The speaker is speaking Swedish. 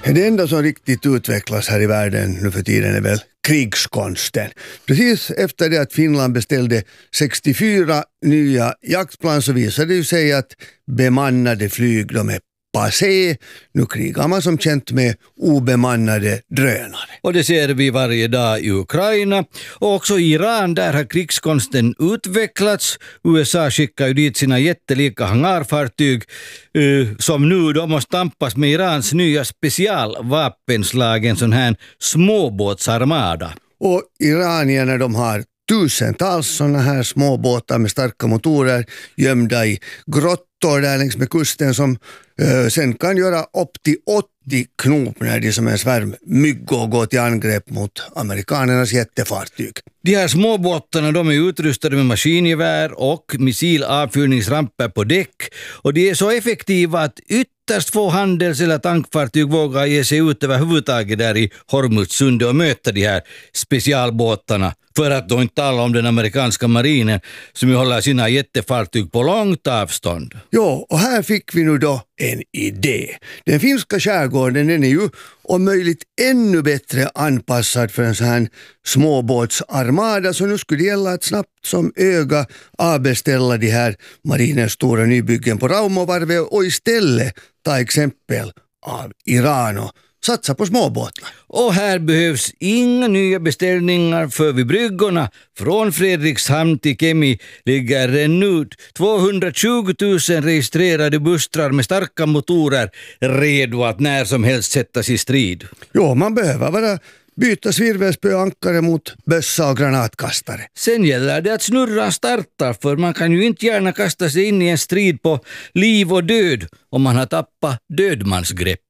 Det enda som riktigt utvecklas här i världen nu för tiden är väl krigskonsten. Precis efter det att Finland beställde 64 nya jaktplan så visade det ju sig att bemannade flyg, de är passé. Nu krigar man som känt med obemannade drönare. Och det ser vi varje dag i Ukraina. Och också i Iran, där har krigskonsten utvecklats. USA skickar ju dit sina jättelika hangarfartyg som nu då måste tampas med Irans nya specialvapenslag, en sån här småbåtsarmada. Och iranierna, de har tusentals sådana här småbåtar med starka motorer gömda i grottor där längs med kusten som sen kan göra upp till 80 knop när de som en svärm myggor går till angrepp mot amerikanernas jättefartyg. De här småbåtarna, de är utrustade med maskingevär och missilavfyrningsramper på däck, och de är så effektiva att ytterst få handels- eller tankfartyg vågar ge sig ut överhuvudtaget där i Hormuzsundet och möta de här specialbåtarna. För att då inte tala om den amerikanska marinen som ju håller sina jättefartyg på långt avstånd. Ja, och här fick vi nu då en idé. Den finska skärgården, den är ju om möjligt ännu bättre anpassad för en sån här småbåtsarmada, så nu skulle det gälla att snabbt som öga avbeställa de här marinens stora nybyggen på Raumavarvet och istället ta exempel av Iran och satsa på småbåtar. Och här behövs inga nya beställningar, för vid bryggorna från Fredrikshamn till Kemi ligger redan ut 220 000 registrerade bustrar med starka motorer redo att när som helst sättas i strid. Ja, man behöver bara byta svirvelspöankare mot bössa och granatkastare. Sen gäller det att snurra startar, för man kan ju inte gärna kasta sig in i en strid på liv och död om man har tappat dödmansgrepp.